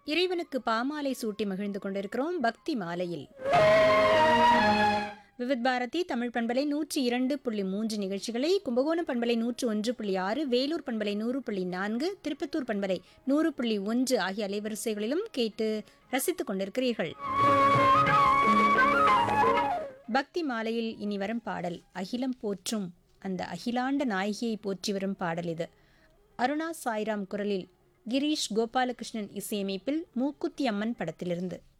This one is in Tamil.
இறைவனுக்கு பாமாலை சூட்டி மகிழ்ந்து கொண்டிருக்கிறோம் பக்தி மாலையில். விவித் பாரதி தமிழ் பண்பலை 102.3 நிகழ்ச்சிகளை கும்பகோணம் பண்பலை 101.6, வேலூர் பண்பலை 100.4, திருப்பத்தூர் பண்பலை 100.1 ஆகிய அலைவரிசைகளிலும் கேட்டு ரசித்துக் கொண்டிருக்கிறீர்கள். பக்தி மாலையில் இனி வரும் பாடல் அகிலம் போற்றும் அந்த அகிலாண்ட நாயகியை போற்றி வரும் பாடல் இது. அருணா சாய்ராம் குரலில் கிரீஷ் கோபாலகிருஷ்ணன் இசையமைப்பில் மூக்குத்தி அம்மன் படத்திலிருந்து.